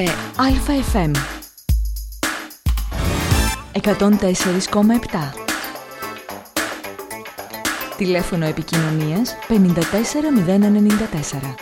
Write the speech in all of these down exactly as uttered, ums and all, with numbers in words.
Αλφα εφ εμ εκατόν τέσσερα κόμμα επτά. Τηλέφωνο επικοινωνίας πενήντα τέσσερα μηδέν ενενήντα τέσσερα.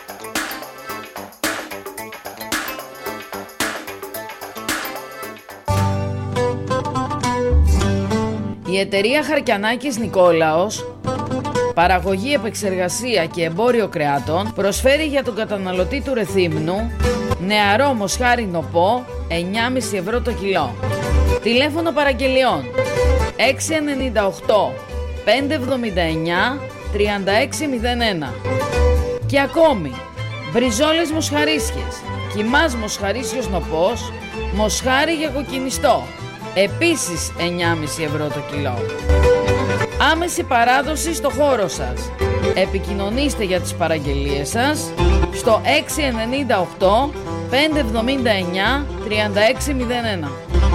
Η εταιρεία Χαρκιανάκης Νικόλαος, παραγωγή, επεξεργασία και εμπόριο κρεάτων, προσφέρει για τον καταναλωτή του Ρεθύμνου νεαρό μοσχάρι νοπό εννιά κόμμα πέντε ευρώ το κιλό. Τηλέφωνο παραγγελιών έξι εννιά οκτώ πέντε εβδομήντα εννιά τριάντα έξι μηδέν ένα. Και ακόμη, μπριζόλες μοσχαρίσιες, κιμάς μοσχαρίσιος νοπός, μοσχάρι για κοκκινιστό, επίσης εννιά κόμμα πέντε ευρώ το κιλό. Άμεση παράδοση στο χώρο σας. Επικοινωνήστε για τις παραγγελίες σας στο έξι εννιά οκτώ πέντε εβδομήντα εννιά τριάντα έξι μηδέν ένα.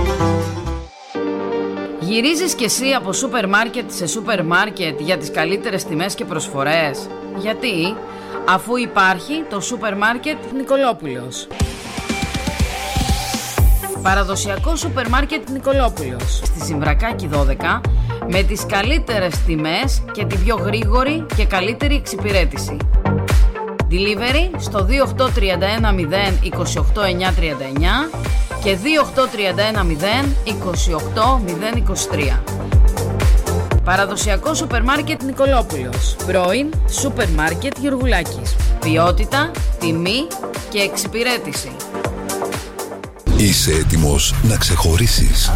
Γυρίζεις κι εσύ από σούπερ μάρκετ σε σούπερ μάρκετ για τις καλύτερες τιμές και προσφορές? Γιατί? Αφού υπάρχει το σούπερ μάρκετ Νικολόπουλος. Παραδοσιακό σούπερ μάρκετ Νικολόπουλος στη Συμβρακάκη δώδεκα, με τις καλύτερες τιμές και την πιο γρήγορη και καλύτερη εξυπηρέτηση. Delivery στο δύο οκτώ τρία ένα μηδέν είκοσι οκτώ εννιά τριάντα εννιά και δύο οκτώ τρία ένα μηδέν είκοσι οκτώ μηδέν είκοσι τρία. Παραδοσιακό σούπερ μάρκετ Νικολόπουλος. Πρώην σούπερ μάρκετ Γεωργουλάκης. Ποιότητα, τιμή και εξυπηρέτηση. Είσαι έτοιμος να ξεχωρίσεις?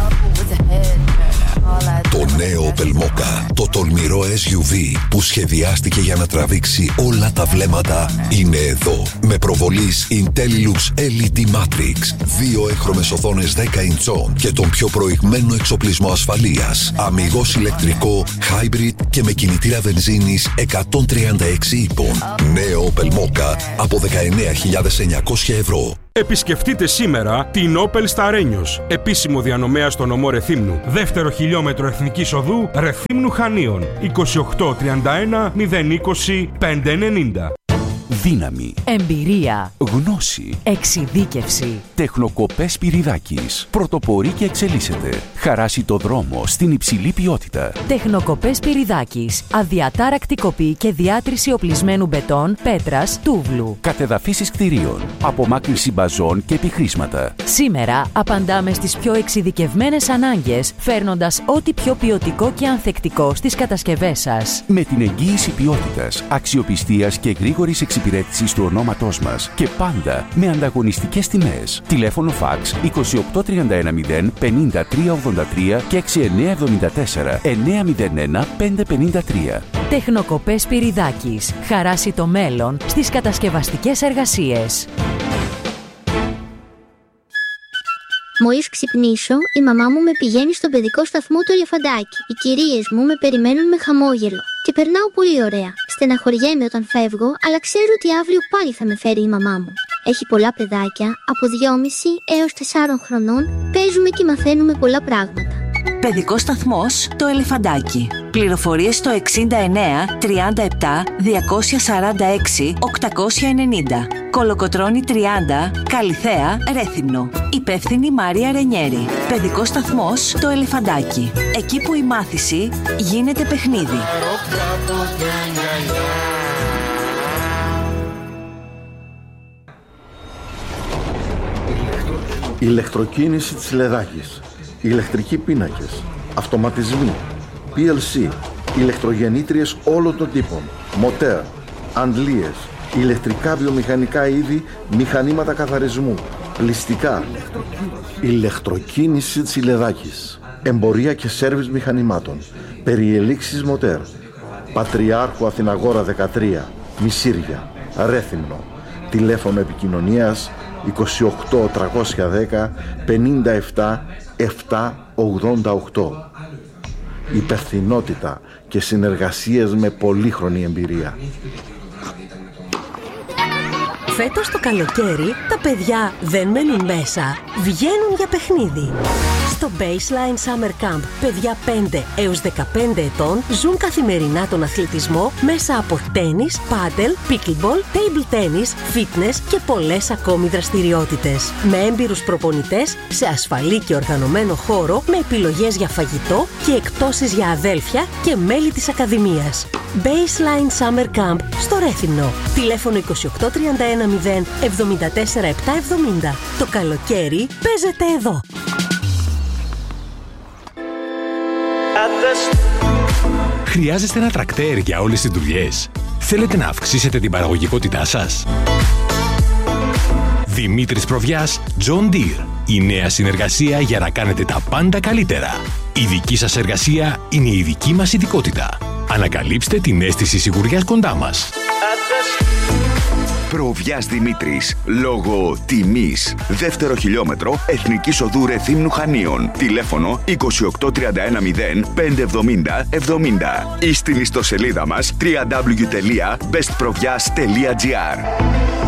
Το νέο Opel Mokka, το τολμηρό ες γιου βι που σχεδιάστηκε για να τραβήξει όλα τα βλέμματα, είναι εδώ. Με προβολής IntelliLux ελ ι ντι Matrix, δύο έγχρωμες οθόνες δέκα ιντσών και τον πιο προηγμένο εξοπλισμό ασφαλείας. Αμιγώς ηλεκτρικό, hybrid και με κινητήρα βενζίνης εκατόν τριάντα έξι ύπων. Νέο Opel Mokka από δεκαεννέα χιλιάδες εννιακόσια ευρώ. Επισκεφτείτε σήμερα την Opel στα Ρένιος, επίσημο διανομέα στο νομό Ρεθύμνου. Δεύτερο χιλιόμετρο Εθνικής Οδού Ρεθύμνου Χανίων. είκοσι οκτώ τριάντα ένα μηδέν είκοσι πεντακόσια ενενήντα. Δύναμη, εμπειρία, γνώση, εξειδίκευση. Τεχνοκοπές Πυριδάκης. Πρωτοπορεί και εξελίσσεται. Χαράσει το δρόμο στην υψηλή ποιότητα. Τεχνοκοπές Πυριδάκης. Αδιατάρακτη κοπή και διάτρηση οπλισμένου μπετόν, πέτρας, τούβλου. Κατεδαφίσεις κτηρίων. Απομάκρυνση μπαζών και επιχρήσματα. Σήμερα απαντάμε στις πιο εξειδικευμένες ανάγκες, φέρνοντας ό,τι πιο ποιοτικό και ανθεκτικό στις κατασκευές σας. Με την εγγύηση ποιότητας, αξιοπιστίας και γρήγορης εξυπηρέτησης του ονόματός μας και πάντα με ανταγωνιστικές τιμές. Τηλέφωνο φαξ είκοσι οκτώ τριάντα ένα μηδέν πενήντα τρία ογδόντα τρία και έξι εννιά εβδομήντα τέσσερα εννιά μηδέν ένα πέντε πενήντα τρία. Τεχνοκοπές Πυριδάκης. Χαράσει το μέλλον στις κατασκευαστικές εργασίες. Μόλις ξυπνήσω, η μαμά μου με πηγαίνει στον παιδικό σταθμό του Ελεφαντάκι. Οι κυρίες μου με περιμένουν με χαμόγελο. Και περνάω πολύ ωραία. Στεναχωριέμαι όταν φεύγω, αλλά ξέρω ότι αύριο πάλι θα με φέρει η μαμά μου. Έχει πολλά παιδάκια, από δυόμισι έως τεσσάρων χρονών, παίζουμε και μαθαίνουμε πολλά πράγματα. Παιδικός σταθμός το Ελεφαντάκι. Πληροφορίες στο εξήντα εννέα τριάντα επτά διακόσια σαράντα έξι οκτακόσια ενενήντα. Κολοκοτρώνη τριάντα, Καλιθέα, Ρέθυμνο. Υπεύθυνη Μάρια Ρενιέρη. Παιδικός σταθμός το Ελεφαντάκι. Εκεί που η μάθηση γίνεται παιχνίδι. Ηλεκτροκίνηση της Λεδάκης. Ηλεκτρικοί πίνακες. Αυτοματισμοί. πι ελ σι. Ηλεκτρογεννήτριες όλων των τύπων. Μοτέρ. Αντλίες. Ηλεκτρικά βιομηχανικά είδη. Μηχανήματα καθαρισμού. Πλυστικά. Ηλεκτροκίνηση της Λεδάκης. Εμπορία και σέρβις μηχανημάτων. Περιελήξεις μοτέρ. Πατριάρχου Αθηναγόρα δεκατρία. Μισήρια. Ρέθυμνο. Τηλέφωνο επικοινωνίας είκοσι οκτώ τριακόσια δέκα πενήντα επτά επτακόσια ογδόντα οκτώ. Υπευθυνότητα και συνεργασίες με πολύχρονη εμπειρία. Φέτος το καλοκαίρι τα παιδιά δεν μένουν μέσα, βγαίνουν για παιχνίδι. Στο Baseline Summer Camp, παιδιά πέντε έως δεκαπέντε ετών ζουν καθημερινά τον αθλητισμό μέσα από τένις, πάντελ, pickleball, table tennis, fitness και πολλές ακόμη δραστηριότητες. Με έμπειρους προπονητές, σε ασφαλή και οργανωμένο χώρο, με επιλογές για φαγητό και εκπτώσεις για αδέλφια και μέλη της Ακαδημίας. Baseline Summer Camp στο Ρέθυμνο. Τηλέφωνο είκοσι οκτώ τριάντα ένα μηδέν εβδομήντα τέσσερα επτακόσια εβδομήντα. Το καλοκαίρι παίζεται εδώ. Χρειάζεστε ένα τρακτέρ για όλες τις δουλειές? Θέλετε να αυξήσετε την παραγωγικότητά σας? Δημήτρης Προβιάς, John Deere. Η νέα συνεργασία για να κάνετε τα πάντα καλύτερα. Η δική σας εργασία είναι η δική μας ειδικότητα. Ανακαλύψτε την αίσθηση σιγουριάς κοντά μας. Προβιάς Δημήτρης, λόγω τιμής. Δεύτερο χιλιόμετρο Εθνικής Οδού Ρεθύμνου Χανίων. Τηλέφωνο είκοσι οκτώ τριάντα ένα μηδέν πεντακόσια εβδομήντα εβδομήντα ή στην ιστοσελίδα μας double-u double-u double-u τελεία best provias τελεία gr.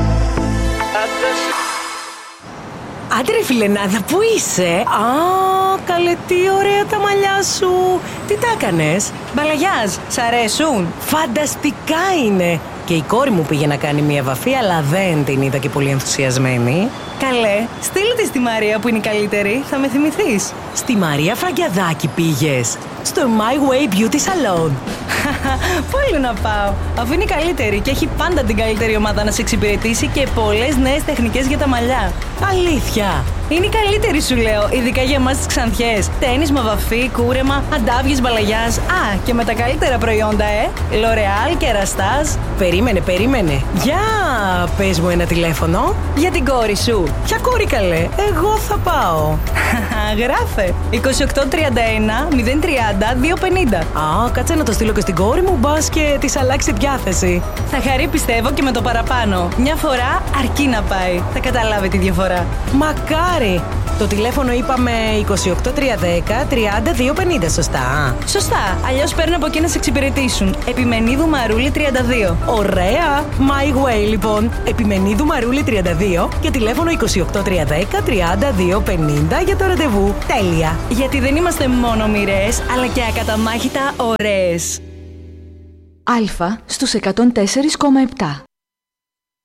Άντε ρε φιλενάδα, πού είσαι? Α, καλέ, τι ωραία τα μαλλιά σου. Τι τα έκανες? Μπαλαγιάζ, σ' αρέσουν? Φανταστικά είναι. Και η κόρη μου πήγε να κάνει μια βαφή, αλλά δεν την είδα και πολύ ενθουσιασμένη. Καλέ, στείλε τη στη Μαρία που είναι η καλύτερη, θα με θυμηθείς. Στη Μαρία Φραγκιαδάκη πήγες? Στο My Way Beauty Salon. Πολύ να πάω, αφού είναι η καλύτερη και έχει πάντα την καλύτερη ομάδα να σε εξυπηρετήσει και πολλές νέες τεχνικές για τα μαλλιά. Αλήθεια? Είναι η καλύτερη, σου λέω, ειδικά για εμάς τις ξανθιές. Τένισμα, βαφή, κούρεμα, αντάβιες, μπαλαγιάζ. Α, και με τα καλύτερα προϊόντα, ε! L'Oreal και Rastase. Περίμενε, περίμενε. Για πες μου ένα τηλέφωνο. Για την κόρη σου. Ποια κόρη, καλέ? Εγώ θα πάω. Γράφε. είκοσι οκτώ τριάντα ένα μηδέν τριάντα δύο πενήντα. Α, κάτσε να το στείλω και στην κόρη μου, μπας και της αλλάξει διάθεση. Θα χαρεί, πιστεύω, και με το παραπάνω. Μια φορά αρκεί να πάει. Θα καταλάβει τη διαφορά. Μακάρι. Το τηλέφωνο είπαμε είκοσι οκτώ τριάντα ένα τριάντα δύο πενήντα, σωστά? Σωστά, αλλιώς παίρνω από εκεί να σε εξυπηρετήσουν. Επιμενίδου Μαρούλη τριάντα δύο. Ωραία! My Way, λοιπόν. Επιμενίδου Μαρούλη τριάντα δύο και τηλέφωνο είκοσι οκτώ τριάντα ένα τριάντα δύο πενήντα για το ραντεβού. Τέλεια! Γιατί δεν είμαστε μόνο μοιρές, αλλά και ακαταμάχητα ωραίες. Αλφα στους εκατόν τέσσερα κόμμα επτά.